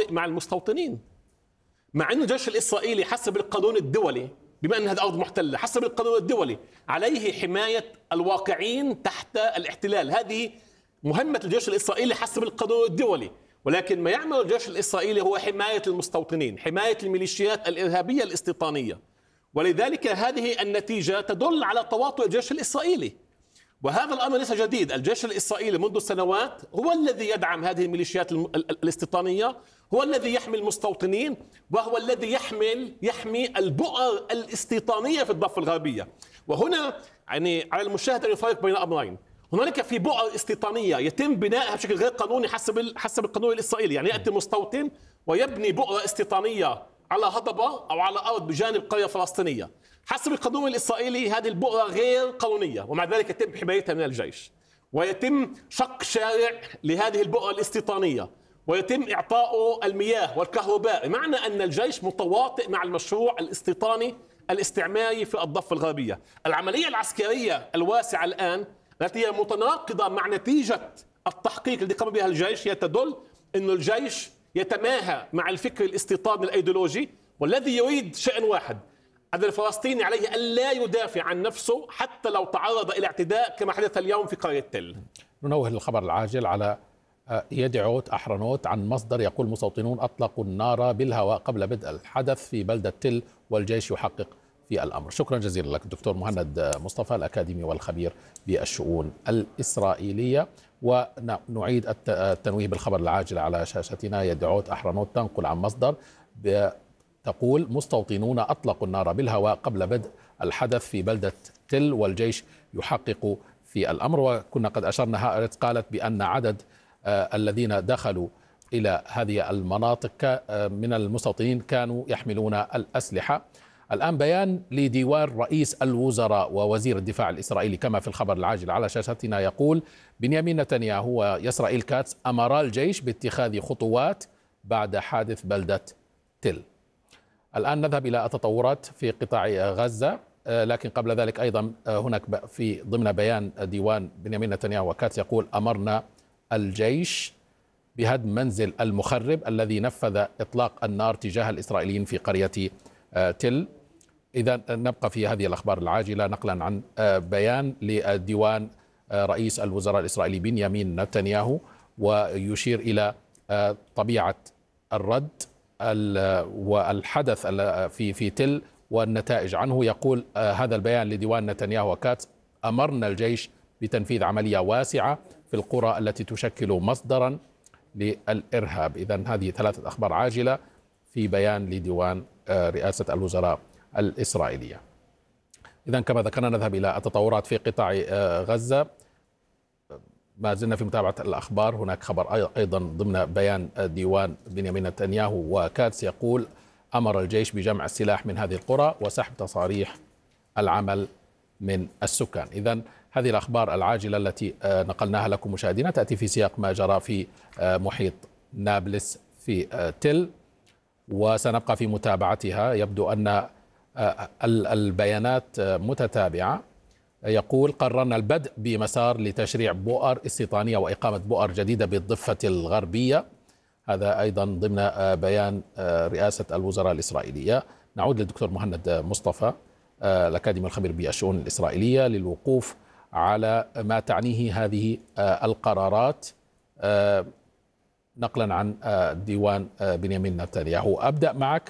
تواطئ مع المستوطنين، مع أن الجيش الإسرائيلي حسب القانون الدولي، بما أن هذه أرض محتلة، حسب القانون الدولي عليه حماية الواقعين تحت الاحتلال. هذه مهمة الجيش الإسرائيلي حسب القانون الدولي. ولكن ما يعمل الجيش الإسرائيلي هو حماية المستوطنين، حماية الميليشيات الإرهابية الاستيطانية. ولذلك هذه النتيجة تدل على تواطؤ الجيش الإسرائيلي، وهذا الأمر ليس جديد. الجيش الإسرائيلي منذ سنوات هو الذي يدعم هذه الميليشيات الاستيطانية، هو الذي يحمي المستوطنين، وهو الذي يحمي البؤر الاستيطانية في الضفة الغربية. وهنا يعني على المشاهد أن يفرق بين أمرين. هنالك في بؤر استيطانية يتم بنائها بشكل غير قانوني حسب القانون الإسرائيلي، يعني يأتي مستوطن ويبني بؤرة استيطانية على هضبة أو على أرض بجانب قرية فلسطينية. حسب القانون الإسرائيلي هذه البؤرة غير قانونية، ومع ذلك يتم حمايتها من الجيش، ويتم شق شارع لهذه البؤرة الاستيطانية، ويتم إعطاء المياه والكهرباء، بمعنى أن الجيش متواطئ مع المشروع الاستيطاني الاستعماري في الضفة الغربية. العملية العسكرية الواسعة الآن التي هي متناقضة مع نتيجة التحقيق الذي قام بها الجيش هي تدل أن الجيش يتماهى مع الفكر الاستيطاني الأيديولوجي، والذي يريد شيء واحد: أن الفلسطيني عليه أن لا يدافع عن نفسه حتى لو تعرض إلى اعتداء كما حدث اليوم في قرية تل. ننوه الخبر العاجل على يدعوت أحرنوت عن مصدر يقول مستوطنون أطلقوا النار بالهواء قبل بدء الحدث في بلدة تل والجيش يحقق في الأمر. شكرا جزيلا لك دكتور مهند مصطفى الأكاديمي والخبير بالشؤون الإسرائيلية. ونعيد التنويه بالخبر العاجل على شاشتنا. يدعوت أحرنوت تنقل عن مصدر تقول مستوطنون أطلقوا النار بالهواء قبل بدء الحدث في بلدة تل والجيش يحقق في الأمر. وكنا قد أشرنا هائرت قالت بأن عدد الذين دخلوا إلى هذه المناطق من المستوطنين كانوا يحملون الأسلحة. الآن بيان لديوان رئيس الوزراء ووزير الدفاع الإسرائيلي كما في الخبر العاجل على شاشتنا يقول بنيامين نتنياهو وإسرائيل كاتس أمرا الجيش باتخاذ خطوات بعد حادث بلدة تل. الآن نذهب إلى التطورات في قطاع غزة، لكن قبل ذلك أيضا هناك في ضمن بيان ديوان بنيامين نتنياهو وكاتس يقول أمرنا الجيش بهدم منزل المخرب الذي نفذ إطلاق النار تجاه الإسرائيليين في قرية تل. إذا نبقى في هذه الأخبار العاجلة نقلا عن بيان لديوان رئيس الوزراء الإسرائيلي بنيامين نتنياهو، ويشير إلى طبيعة الرد والحدث في تل والنتائج عنه. يقول هذا البيان لديوان نتنياهو وكاتس أمرنا الجيش بتنفيذ عملية واسعة في القرى التي تشكل مصدرا للإرهاب. إذن هذه ثلاثة أخبار عاجلة في بيان لديوان رئاسة الوزراء الإسرائيلية. إذن كما ذكرنا نذهب إلى التطورات في قطاع غزة. ما زلنا في متابعة الأخبار. هناك خبر أيضا ضمن بيان ديوان بنيامين نتنياهو وكاتس يقول أمر الجيش بجمع السلاح من هذه القرى وسحب تصاريح العمل من السكان. إذن هذه الأخبار العاجلة التي نقلناها لكم مشاهدينا تأتي في سياق ما جرى في محيط نابلس في تل، وسنبقى في متابعتها. يبدو أن البيانات متتابعة. يقول قررنا البدء بمسار لتشريع بؤر استيطانية وإقامة بؤر جديدة بالضفة الغربية. هذا أيضا ضمن بيان رئاسة الوزراء الإسرائيلية. نعود للدكتور مهند مصطفى الأكاديمي الخبير بالشؤون الإسرائيلية للوقوف على ما تعنيه هذه القرارات نقلا عن ديوان بنيامين نتنياهو. أبدأ معك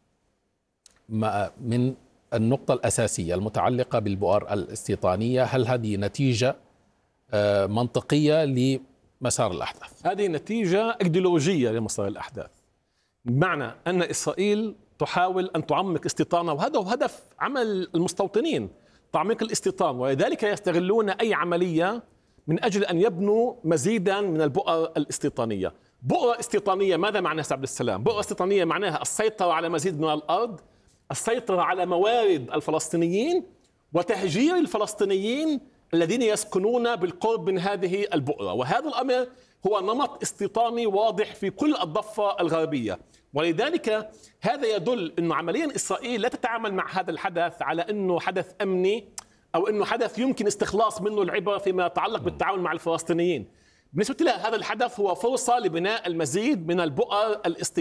من النقطة الأساسية المتعلقة بالبؤر الاستيطانية. هل هذه نتيجة منطقية لمسار الأحداث؟ هذه نتيجة إيديولوجية لمسار الأحداث، بمعنى أن إسرائيل تحاول أن تعمق استيطانها، وهذا هو هدف عمل المستوطنين، تعميق الاستيطان، ولذلك يستغلون أي عملية من أجل أن يبنوا مزيدا من البؤر الاستيطانية. بؤرة استيطانية ماذا معناها عبد السلام؟ بؤرة استيطانية معناها السيطرة على مزيد من الأرض، السيطرة على موارد الفلسطينيين، وتهجير الفلسطينيين الذين يسكنون بالقرب من هذه البؤرة. وهذا الأمر هو نمط استيطاني واضح في كل الضفة الغربية، ولذلك هذا يدل أن عمليا إسرائيل لا تتعامل مع هذا الحدث على أنه حدث أمني أو أنه حدث يمكن استخلاص منه العبرة فيما يتعلق بالتعاون مع الفلسطينيين. بالنسبة لها هذا الحدث هو فرصة لبناء المزيد من البؤر الاستيطانية